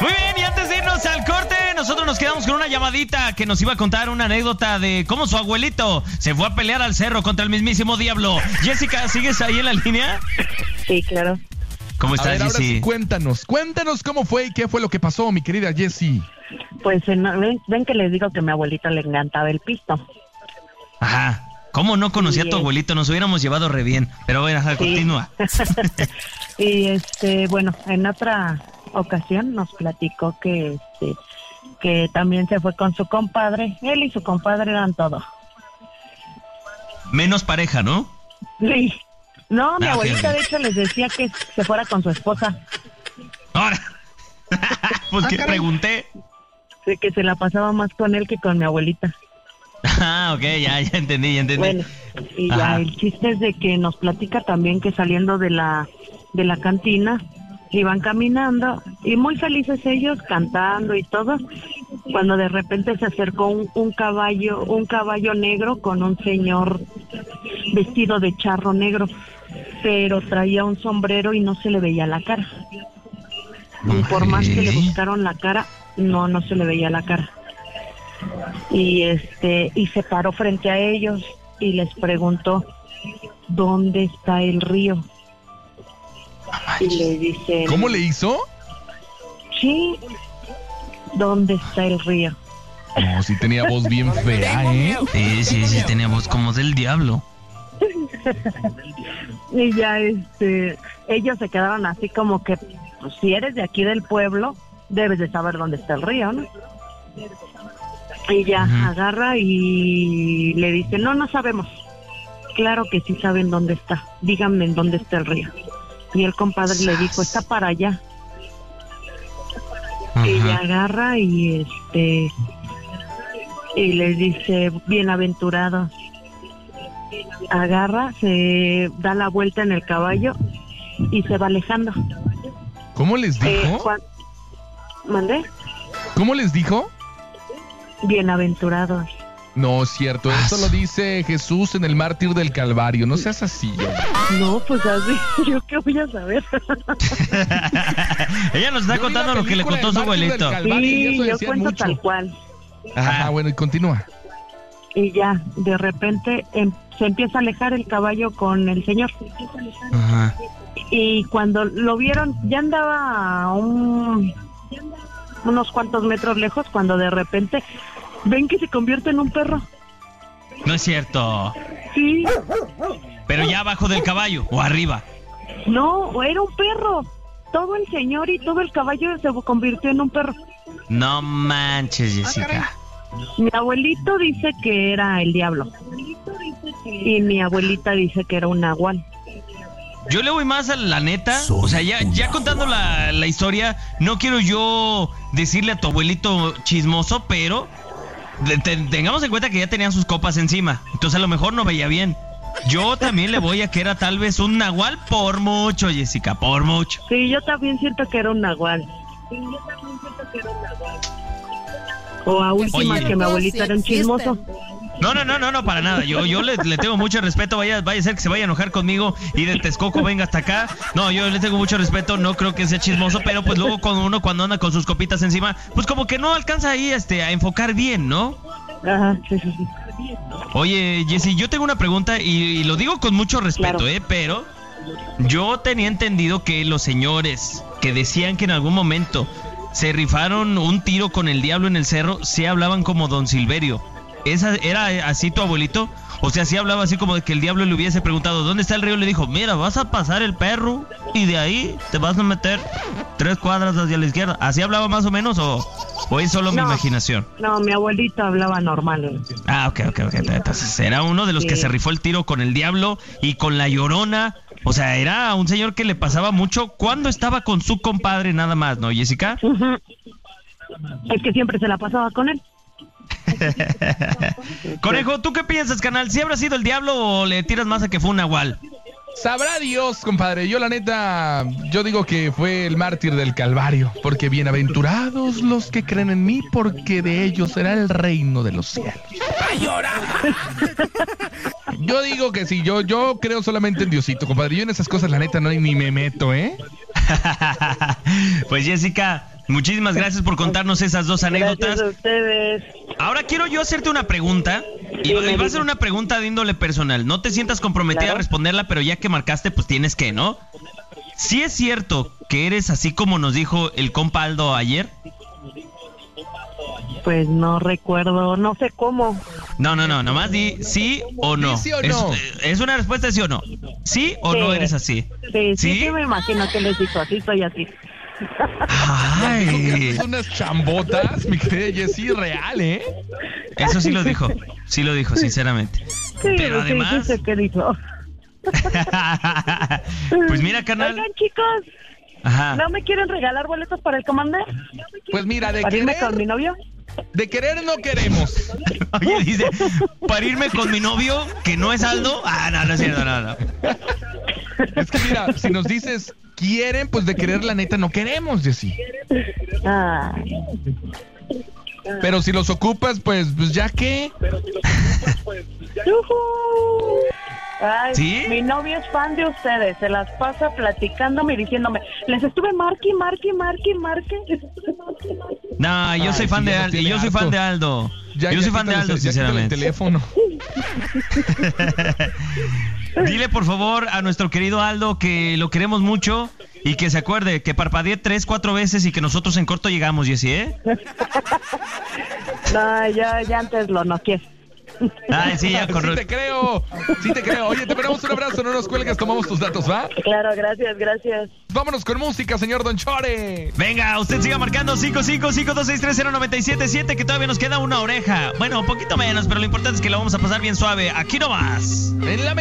Muy bien, y antes de irnos al corte, nosotros nos quedamos con una llamadita que nos iba a contar una anécdota de cómo su abuelito se fue a pelear al cerro contra el mismísimo diablo. Jessica, ¿sigues ahí en la línea? Sí, claro. ¿Cómo estás, ahora Jessie? sí, cuéntanos cómo fue y qué fue lo que pasó, mi querida Jessie. Pues ven que les digo que a mi abuelita le encantaba el pisto. Ajá. ¿Cómo no conocía a tu abuelito? Nos hubiéramos llevado re bien. Pero bueno, ajá, Sí. continúa. Y bueno, en otra ocasión nos platicó que también se fue con su compadre. Él y su compadre eran todo. Menos pareja, ¿no? Sí. No, mi abuelita fíjate. de hecho les decía que se fuera con su esposa. Ahora. Pues que pregunté. Sí, que se la pasaba más con él que con mi abuelita. Ah, ok, ya entendí. Bueno, y ya Ajá. el chiste es de que nos platica también que saliendo de la cantina iban caminando y muy felices ellos cantando y todo, cuando de repente se acercó un caballo negro con un señor vestido de charro negro, pero traía un sombrero y no se le veía la cara. Y por más que le buscaron la cara, no se le veía la cara. Y se paró frente a ellos y les preguntó ¿dónde está el río? Y le dicen, ¿Cómo le hizo? sí, ¿dónde está el río? No, sí tenía voz bien fea, ¿eh? Sí, tenía voz como del diablo. Y ya ellos se quedaron así como que, pues, si eres de aquí del pueblo, debes de saber dónde está el río, ¿no? Y ya agarra y le dice, no sabemos. Claro que sí saben dónde está. Díganme en dónde está el río. Y el compadre le dijo, está para allá. Y ella agarra y le dice, bienaventurados. Agarra, se da la vuelta en el caballo y se va alejando. ¿Cómo les dijo? ¿Mandé? ¿Cómo les dijo? Bienaventurados. No, es cierto, esto lo dice Jesús en el mártir del Calvario, no seas así. No, pues así, ¿yo qué voy a saber? Ella nos está contando lo que le contó su abuelito. Sí, yo cuento mucho. Tal cual. Ajá, bueno, y continúa. Y ya, de repente se empieza a alejar el caballo con el señor. Ajá. Y cuando lo vieron, ya andaba a unos cuantos metros lejos, cuando de repente ven que se convierte en un perro. No es cierto. Sí. Pero ya abajo del caballo o arriba. No, era un perro. Todo el señor y todo el caballo se convirtió en un perro. No manches, Jessica. Mi abuelito dice que era el diablo. Y mi abuelita dice que era un nahual. Yo le voy más a la neta. O sea, ya contando la historia, no quiero yo decirle a tu abuelito chismoso, pero tengamos en cuenta que ya tenían sus copas encima. Entonces a lo mejor no veía bien. Yo también le voy a que era tal vez un nahual por mucho, Jessica, por mucho. Sí, yo también siento que era un nahual. O a última que mi abuelita era un chismoso. No, para nada. Yo le tengo mucho respeto. Vaya a ser que se vaya a enojar conmigo y de Texcoco venga hasta acá. No, yo le tengo mucho respeto. No creo que sea chismoso, pero pues luego cuando anda con sus copitas encima, pues como que no alcanza ahí a enfocar bien, ¿no? Ajá, sí. Oye, Jessy, yo tengo una pregunta y lo digo con mucho respeto, Claro. Pero yo tenía entendido que los señores que decían que en algún momento se rifaron un tiro con el diablo en el cerro, se hablaban como Don Silverio. ¿Era así tu abuelito? O sea, sí hablaba así como de que el diablo le hubiese preguntado ¿dónde está el río? Le dijo, mira, vas a pasar el perro y de ahí te vas a meter 3 cuadras hacia la izquierda. ¿Así hablaba más o menos o es solo mi imaginación? No, mi abuelito hablaba normal. Ah, ok. Entonces era uno de los que se rifó el tiro con el diablo y con la Llorona. O sea, era un señor que le pasaba mucho cuando estaba con su compadre nada más, ¿no, Jessica? Uh-huh. Es que siempre se la pasaba con él. Conejo, ¿tú qué piensas, canal? ¿Si habrá sido el diablo o le tiras más a que fue un nahual? Sabrá Dios, compadre. Yo la neta, yo digo que fue el mártir del Calvario, porque bienaventurados los que creen en mí, porque de ellos será el reino de los cielos. Yo digo que sí, yo creo solamente en Diosito, compadre. Yo en esas cosas la neta no ni me meto, ¿eh? Pues Jessica, Muchísimas gracias por contarnos esas dos anécdotas. Gracias a ustedes. Ahora quiero yo hacerte una pregunta. Y va a ser una pregunta de índole personal. No te sientas comprometida a responderla, pero ya que marcaste, pues tienes que, ¿no? ¿Sí es cierto que eres así como nos dijo el compa Aldo ayer? Pues no recuerdo, no sé cómo. No, nomás di sí o no. ¿Sí o no? Es una respuesta de sí o no. ¿Sí o no eres así? Sí, me imagino que les dijo, así soy así. Ay. Son unas chambotas, mi querida Jessie, real, ¿eh? Eso sí lo dijo, sinceramente. Sí, Pero además... sí sé qué dijo. Pues mira, carnal. Oigan, chicos, Ajá. ¿no me quieren regalar boletos para el Commander? Pues mira, ¿Para irme con mi novio? de querer no queremos. Oye, dice, para irme con mi novio, que no es Aldo. No es cierto, no. Es que mira, si nos dices quieren, pues de querer la neta no queremos, Jessie. Ay. Pero si los ocupas, pues ya qué. ¡Yujú! Ay, ¿Sí? Mi novio es fan de ustedes, se las pasa platicándome y diciéndome, les estuve marque. No, yo soy fan de Aldo. Yo soy fan de Aldo. Yo soy fan de Aldo, sinceramente. El teléfono. Dile por favor a nuestro querido Aldo que lo queremos mucho y que se acuerde que parpadee 3-4 veces y que nosotros en corto llegamos, Jessie, ¿eh? No, ya antes lo noqué. Ay, sí, ya corrió. Sí te creo. Oye, te mandamos un abrazo, no nos cuelgues, tomamos tus datos, ¿va? Claro, gracias. Vámonos con música, señor Don Chore. Venga, usted siga marcando 5552630977, que todavía nos queda una oreja. Bueno, un poquito menos, pero lo importante es que la vamos a pasar bien suave. Aquí nomás. En la